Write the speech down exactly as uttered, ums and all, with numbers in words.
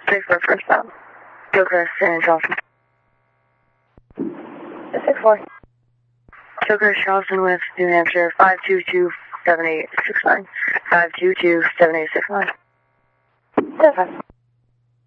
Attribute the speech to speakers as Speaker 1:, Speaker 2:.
Speaker 1: Six four first stop. Gilchrist and Charleston.
Speaker 2: Six four.
Speaker 1: Gilchrist, Charleston with New Hampshire, five two two seven eight six nine. Five two two seven eight six nine.
Speaker 2: Seven five.